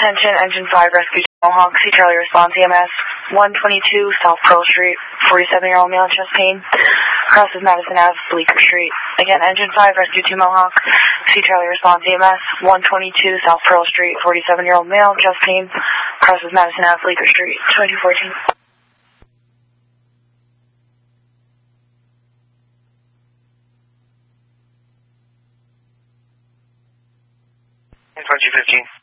Attention, Engine 5 Rescue Mohawk, Sea Charlie response EMS, 122 South Pearl Street, 47-year-old male chest pain, crosses Madison Ave, Bleecker Street. Again, Engine 5 Rescue 2 Mohawk, Sea Charlie response EMS, 122 South Pearl Street, 47-year-old male chest pain, crosses Madison Ave, Bleecker Street, 2214. 2215.